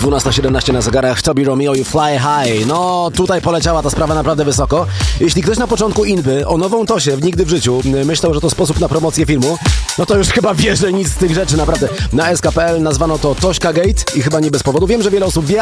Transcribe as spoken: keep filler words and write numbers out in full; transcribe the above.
dwunasta siedemnaście na zegarach, Tobi Romeo i Fly High. No, tutaj poleciała ta sprawa naprawdę wysoko. Jeśli ktoś na początku Inby o nową Tosię w Nigdy w życiu myślał, że to sposób na promocję filmu, no to już chyba wie, że nic z tych rzeczy naprawdę. Na S K kropka P L nazwano to Tośka Gate i chyba nie bez powodu. Wiem, że wiele osób wie,